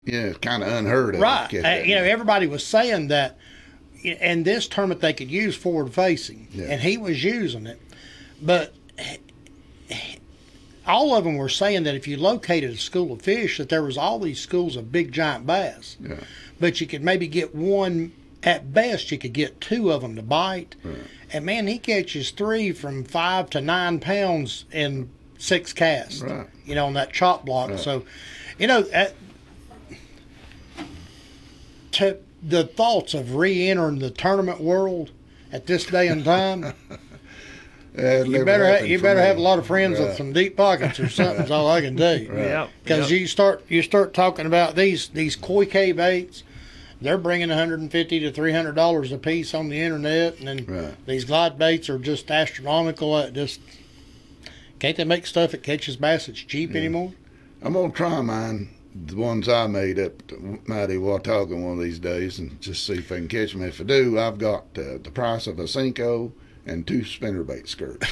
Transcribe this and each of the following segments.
Yeah, kind of unheard of. Right. Everybody was saying that in this tournament they could use forward facing, and he was using it. But all of them were saying that if you located a school of fish, that there was all these schools of big giant bass. Yeah. But you could maybe get one, at best you could get two of them to bite. Right. And man, he catches 3 from 5 to 9 pounds in 6 casts. Right. On that chop block. Right. So, to the thoughts of re-entering the tournament world at this day and time, you better have a lot of friends with some deep pockets or something. Is all I can tell you. Right. Because you start talking about these koi K baits. They're bringing $150 to $300 a piece on the internet, and then these glide baits are just astronomical. Can't they make stuff that catches bass that's cheap anymore? I'm gonna try mine, the ones I made up to Mighty Watauga one of these days, and just see if I can catch them. If I do, I've got the price of a Cinco and 2 spinnerbait skirts.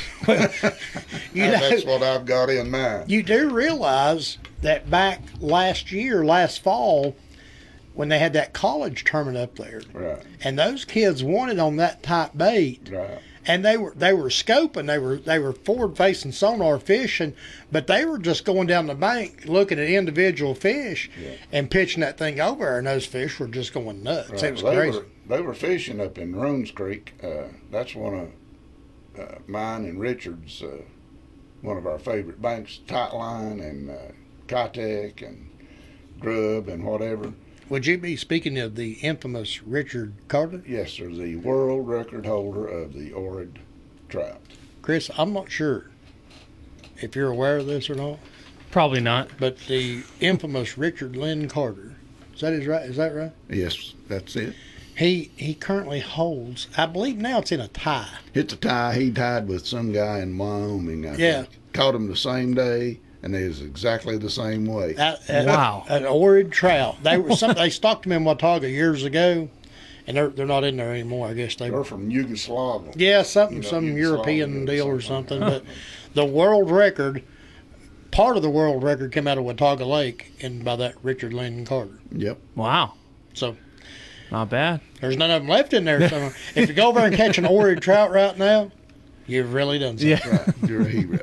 That's what I've got in mind. You do realize that back last fall, when they had that college tournament up there, Right. and those kids wanted on that type bait, Right. and they were scoping, they were forward facing sonar fishing, but they were just going down the bank looking at individual fish and pitching that thing over, and those fish were just going nuts. Right. It was crazy. They were fishing up in Roans Creek. That's one of mine and Richard's, one of our favorite banks, Tightline and Kitech and Grub and whatever. Would you be speaking of the infamous Richard Carter? Yes, sir, the world record holder of the Orid trout. Chris, I'm not sure if you're aware of this or not, Probably not. but the infamous Richard Lynn Carter, is that right? Yes, that's it. He currently holds, I believe now it's in a tie. It's a tie. He tied with some guy in Wyoming, I Yeah. think. Caught him the same day, and it was exactly the same way. Wow. An Orid trout. They stocked them in Watauga years ago, and they're not in there anymore. I guess They're from Yugoslavia. Yeah, some Yugoslavia European deal or something. something. But the world record, part of the world record, came out of Watauga Lake, and by that Richard Lynn Carter. Yep. Wow. So Not bad. there's none of them left in there somewhere. If you go over and catch an Orid trout right now, you've really done something. Yeah. Right. You're a hero.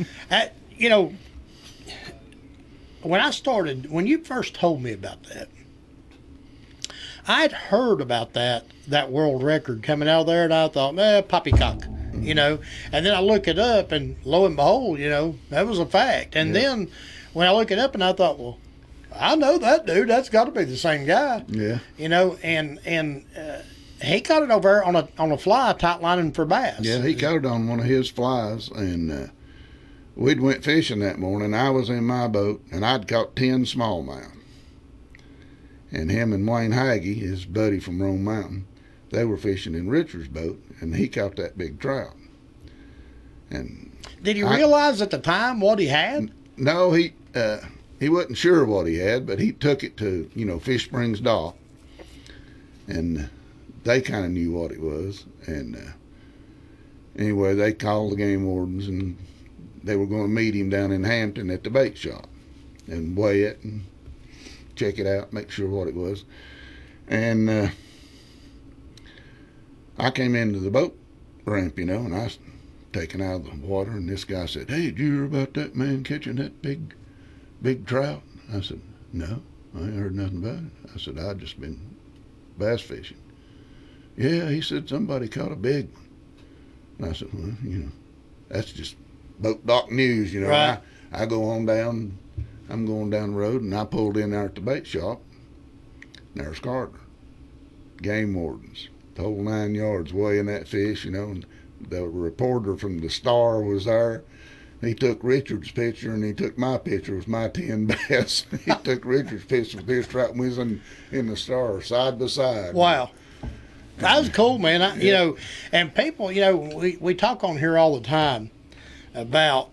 When you first told me about that, I'd heard about that world record coming out of there, and I thought, poppycock, And then I look it up, and lo and behold, that was a fact. And then when I look it up, and I thought, well, I know that dude. That's got to be the same guy. Yeah. And he caught it over there on a fly, tight lining for bass. Yeah, he caught it on one of his flies, and we'd went fishing that morning. I was in my boat, and I'd caught 10 smallmouth. And him and Wayne Hagee, his buddy from Rome Mountain, they were fishing in Richard's boat, and he caught that big trout. And did you realize at the time what he had? No, he wasn't sure what he had, but he took it to Fish Springs Dock, and they kind of knew what it was. And anyway, they called the game wardens, and they were going to meet him down in Hampton at the bait shop and weigh it and check it out, make sure what it was. And I came into the boat ramp, and I was taken out of the water, and this guy said, "Hey, did you hear about that man catching that big trout?" I said, "No, I ain't heard nothing about it." I said, "I've just been bass fishing." "Yeah," he said, "somebody caught a big one." And I said, "Well, that's just boat dock news, Right. I go on down, I'm going down the road, and I pulled in there at the bait shop, and there's Carter, game wardens, the whole 9 yards weighing that fish, and the reporter from the Star was there. He took Richard's picture, and he took my picture with my 10 bass. He took Richard's picture with his trout, and we was in the Star side by side. Wow. That was cool, man. And people, we talk on here all the time about,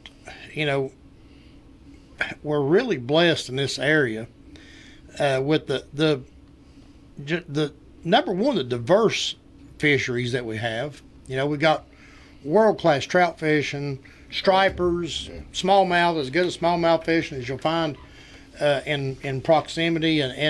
we're really blessed in this area with the number one, the diverse fisheries that we have. We got world-class trout fishing, stripers, smallmouth, as good as smallmouth fishing as you'll find in proximity and